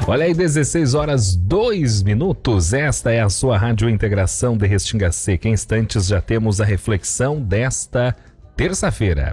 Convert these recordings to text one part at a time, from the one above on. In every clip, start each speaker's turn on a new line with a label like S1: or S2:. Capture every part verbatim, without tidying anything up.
S1: Olha aí, dezesseis horas, dois minutos. Esta é a sua Rádio Integração de Restinga Seca. Em instantes já temos a reflexão desta terça-feira.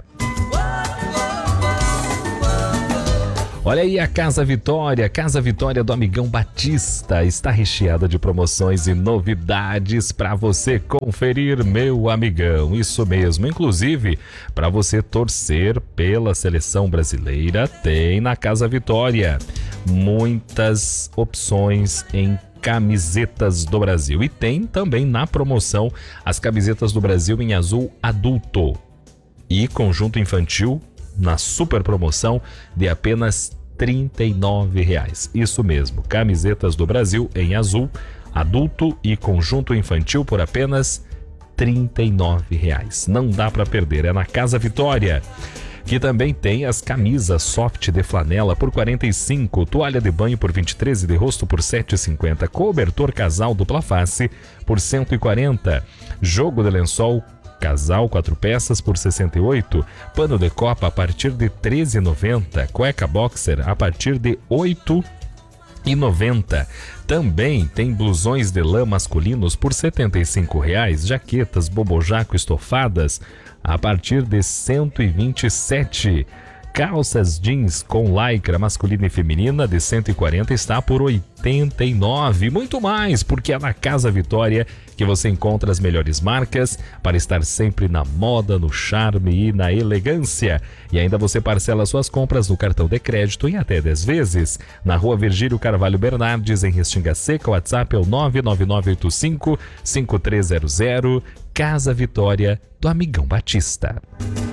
S1: Olha aí, a Casa Vitória, Casa Vitória do Amigão Batista está recheada de promoções e novidades para você conferir, meu amigão. Isso mesmo, inclusive para você torcer pela seleção brasileira, tem na Casa Vitória muitas opções em camisetas do Brasil. E tem também na promoção as camisetas do Brasil em azul adulto e conjunto infantil na super promoção de apenas trinta e nove reais. Isso mesmo, camisetas do Brasil em azul, adulto e conjunto infantil por apenas trinta e nove reais. Não dá para perder, é na Casa Vitória. Que também tem as camisas soft de flanela por quarenta e cinco, toalha de banho por vinte e três e de rosto por sete e cinquenta, cobertor casal dupla face por cento e quarenta, jogo de lençol casal quatro peças por sessenta e oito, pano de copa a partir de treze e noventa, cueca boxer a partir de oito e noventa. Também tem blusões de lã masculinos por setenta e cinco reais, jaquetas bobojaco estofadas a partir de cento e vinte e sete. Calças jeans com lycra masculina e feminina de cento e quarenta está por oitenta e nove. Muito mais, porque é na Casa Vitória que você encontra as melhores marcas para estar sempre na moda, no charme e na elegância. E ainda você parcela suas compras no cartão de crédito em até dez vezes. Na Rua Virgílio Carvalho Bernardes, em Restinga Seca, o WhatsApp é o nove nove nove oito cinco cinco três zero zero. Casa Vitória do Amigão Batista.